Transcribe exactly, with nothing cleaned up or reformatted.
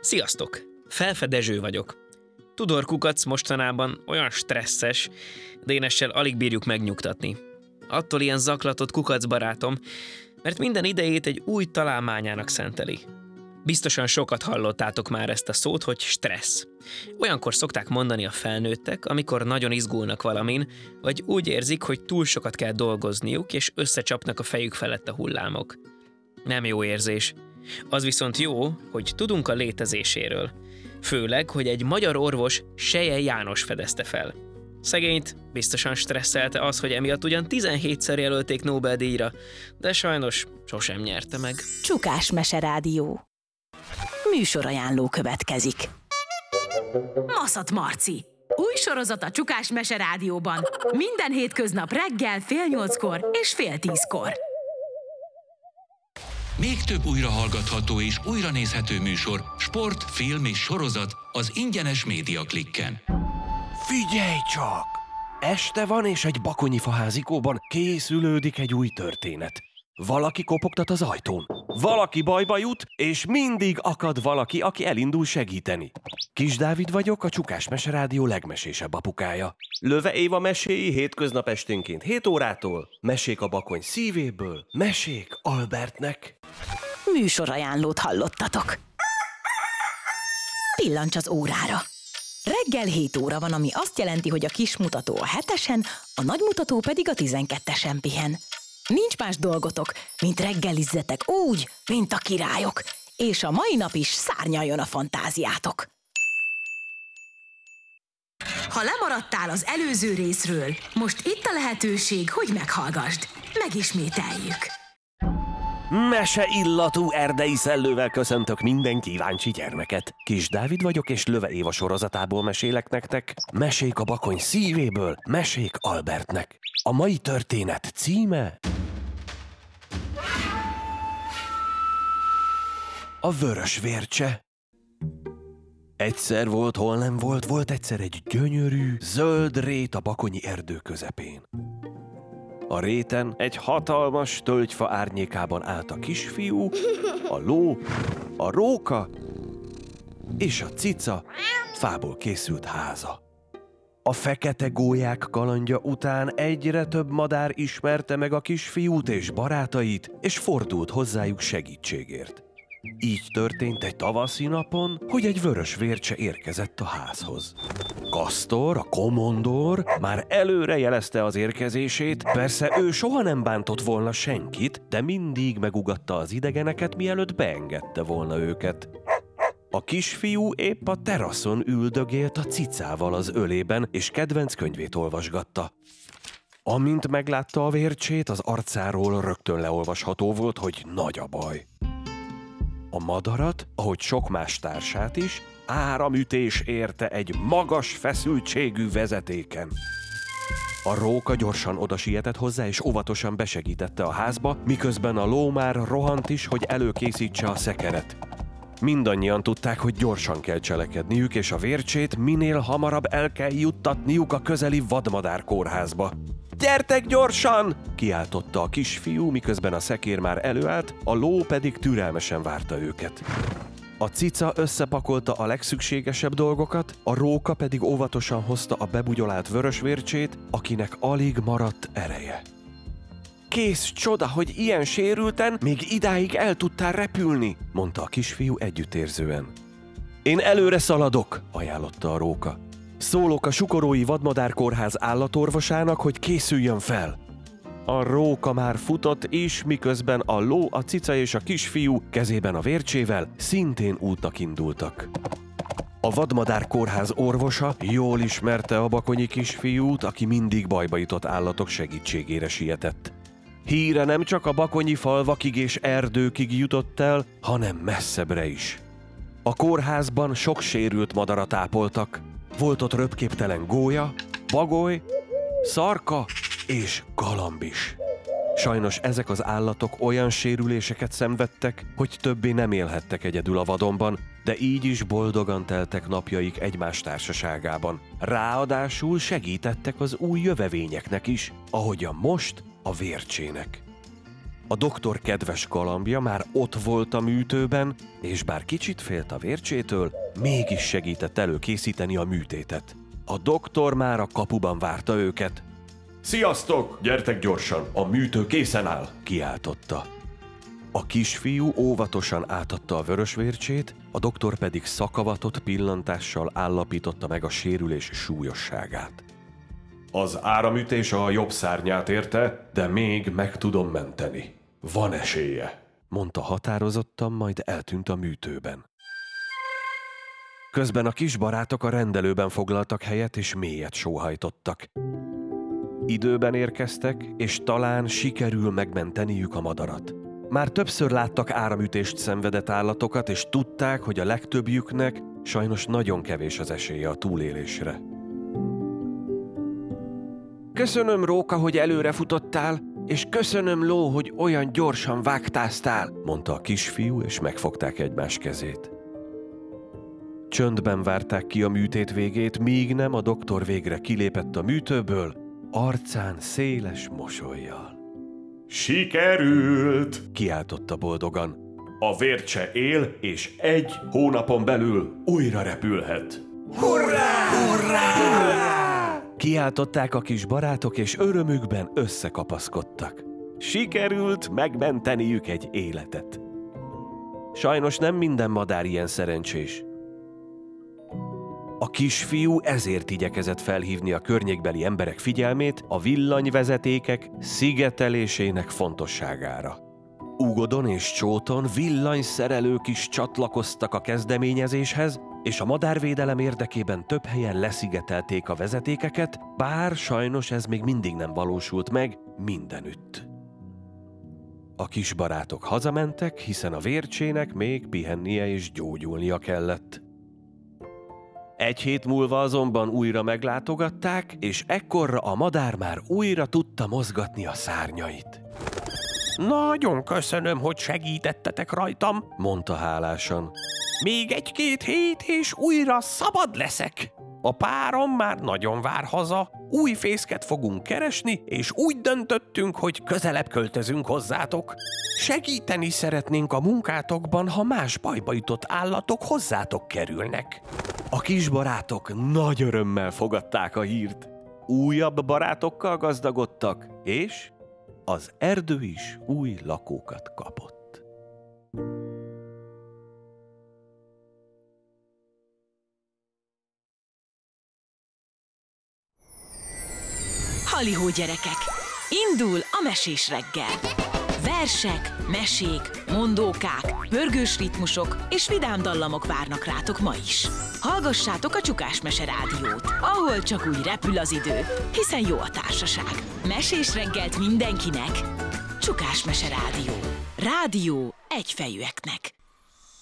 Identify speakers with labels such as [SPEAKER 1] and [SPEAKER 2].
[SPEAKER 1] Sziasztok! Felfe Dezső vagyok. Tudor Kukac mostanában olyan stresszes, Dénessel alig bírjuk megnyugtatni. Attól ilyen zaklatott Kukac barátom, mert minden idejét egy új találmányának szenteli. Biztosan sokat hallottátok már ezt a szót, hogy stressz. Olyankor szokták mondani a felnőttek, amikor nagyon izgulnak valamin, vagy úgy érzik, hogy túl sokat kell dolgozniuk, és összecsapnak a fejük felett a hullámok. Nem jó érzés. Az viszont jó, hogy tudunk a létezéséről. Főleg, hogy egy magyar orvos, Seje János fedezte fel. Szegényt biztosan stresszelte az, hogy emiatt ugyan tizenhétszer jelölték Nobel-díjra, de sajnos sosem nyerte meg.
[SPEAKER 2] Csukás Mese Rádió. Műsorajánló következik. Maszat Marci. Új sorozat a Csukás Mese Rádióban. Minden hétköznap reggel fél nyolckor és fél tízkor.
[SPEAKER 3] Még több újrahallgatható és újranézhető műsor, sport, film és sorozat az ingyenes Média Klikken.
[SPEAKER 4] Figyelj csak! Este van, és egy bakonyi faházikóban készülődik egy új történet. Valaki kopogtat az ajtón. Valaki bajba jut, és mindig akad valaki, aki elindul segíteni. Kis Dávid vagyok, a Csukás Mese Rádió legmesésebb apukája. Löve Éva meséi hétköznap esténként hét órától. Mesék a bakony szívéből, mesék Albertnek.
[SPEAKER 2] Műsorajánlót hallottatok. Pillancs az órára. Reggel hét óra van, ami azt jelenti, hogy a kis mutató a hetesen, a nagy mutató pedig a tizenkettesen pihen. Nincs más dolgotok, mint reggelizzetek úgy, mint a királyok, és a mai nap is szárnyaljon a fantáziátok. Ha lemaradtál az előző részről, most itt a lehetőség, hogy meghallgasd. Megismételjük.
[SPEAKER 4] Mese illatú erdei szellővel köszöntök minden kíváncsi gyermeket. Kis Dávid vagyok, és Löve Éva sorozatából mesélek nektek. Mesék a bakony szívéből, mesék Albertnek. A mai történet címe... A vörös vércse. Egyszer volt, hol nem volt, volt egyszer egy gyönyörű, zöld rét a bakonyi erdő közepén. A réten egy hatalmas tölgyfa árnyékában állt a kisfiú, a ló, a róka és a cica fából készült háza. A fekete gólyák kalandja után egyre több madár ismerte meg a kisfiút és barátait, és fordult hozzájuk segítségért. Így történt egy tavaszi napon, hogy egy vörös vércse érkezett a házhoz. Kasztor, a komondor már előre jelezte az érkezését, persze ő soha nem bántott volna senkit, de mindig megugatta az idegeneket, mielőtt beengedte volna őket. A kisfiú épp a teraszon üldögélt a cicával az ölében, és kedvenc könyvét olvasgatta. Amint meglátta a vércsét, az arcáról rögtön leolvasható volt, hogy nagy a baj. A madarat, ahogy sok más társát is, áramütés érte egy magas feszültségű vezetéken. A róka gyorsan odasietett hozzá, és óvatosan besegítette a házba, miközben a ló már rohant is, hogy előkészítse a szekeret. Mindannyian tudták, hogy gyorsan kell cselekedniük, és a vércsét minél hamarabb el kell juttatniuk a közeli vadmadár kórházba. Gyertek gyorsan! Kiáltotta a kisfiú, miközben a szekér már előállt, a ló pedig türelmesen várta őket. A cica összepakolta a legszükségesebb dolgokat, a róka pedig óvatosan hozta a bebugyolált vörösvércsét, akinek alig maradt ereje. Kész csoda, hogy ilyen sérülten még idáig el tudtál repülni, mondta a kisfiú együttérzően. Én előre szaladok, ajánlotta a róka. Szólok a Sukorói Vadmadárkórház állatorvosának, hogy készüljön fel. A róka már futott is, miközben a ló, a cica és a kisfiú kezében a vércsével szintén útnak indultak. A Vadmadárkórház orvosa jól ismerte a bakonyi kisfiút, aki mindig bajba jutott állatok segítségére sietett. Híre nem csak a bakonyi falvakig és erdőkig jutott el, hanem messzebbre is. A kórházban sok sérült madarat ápoltak. Volt ott röpképtelen gólya, bagoly, szarka és galamb is. Sajnos ezek az állatok olyan sérüléseket szenvedtek, hogy többé nem élhettek egyedül a vadonban, de így is boldogan teltek napjaik egymás társaságában. Ráadásul segítettek az új jövevényeknek is, ahogyan most a vércsének. A doktor kedves galambja már ott volt a műtőben, és bár kicsit félt a vércsétől, mégis segített előkészíteni a műtétet. A doktor már a kapuban várta őket. Sziasztok! Gyertek gyorsan, a műtő készen áll! Kiáltotta. A kisfiú óvatosan átadta a vörösvércsét, a doktor pedig szakavatott pillantással állapította meg a sérülés súlyosságát. Az áramütés a jobb szárnyát érte, de még meg tudom menteni. Van esélye, mondta határozottan, majd eltűnt a műtőben. Közben a kis barátok a rendelőben foglaltak helyet, és mélyet sóhajtottak. Időben érkeztek, és talán sikerül megmenteniük a madarat. Már többször láttak áramütést szenvedett állatokat, és tudták, hogy a legtöbbjüknek sajnos nagyon kevés az esélye a túlélésre. Köszönöm, Róka, hogy előre futottál, és köszönöm, Ló, hogy olyan gyorsan vágtáztál, mondta a kisfiú, és megfogták egymás kezét. Csöndben várták ki a műtét végét, míg nem a doktor végre kilépett a műtőből, arcán széles mosollyal. Sikerült! Kiáltotta boldogan. A vércse él, és egy hónapon belül újra repülhet. Hurrá! Hurrá! Hurrá! Kiáltották a kis barátok, és örömükben összekapaszkodtak. Sikerült megmenteniük egy életet. Sajnos nem minden madár ilyen szerencsés. A kisfiú ezért igyekezett felhívni a környékbeli emberek figyelmét a villanyvezetékek szigetelésének fontosságára. Ugodon és Csóton villanyszerelők is csatlakoztak a kezdeményezéshez, és a madárvédelem érdekében több helyen leszigetelték a vezetékeket, bár sajnos ez még mindig nem valósult meg mindenütt. A kis barátok hazamentek, hiszen a vércsének még pihennie és gyógyulnia kellett. Egy hét múlva azonban újra meglátogatták, és ekkorra a madár már újra tudta mozgatni a szárnyait. Nagyon köszönöm, hogy segítettetek rajtam, mondta hálásan. Még egy-két hét, és újra szabad leszek. A párom már nagyon vár haza, új fészket fogunk keresni, és úgy döntöttünk, hogy közelebb költözünk hozzátok. Segíteni szeretnénk a munkátokban, ha más bajba jutott állatok hozzátok kerülnek. A kis barátok nagy örömmel fogadták a hírt. Újabb barátokkal gazdagodtak, és az erdő is új lakókat kapott.
[SPEAKER 2] Halihó gyerekek! Indul a mesés reggel! Versek, mesék, mondókák, pörgős ritmusok és vidám dallamok várnak rátok ma is. Hallgassátok a Csukás Mese Rádiót, ahol csak úgy repül az idő, hiszen jó a társaság. Mesés reggelt mindenkinek! Csukás Mese Rádió. Rádió egyfejűeknek.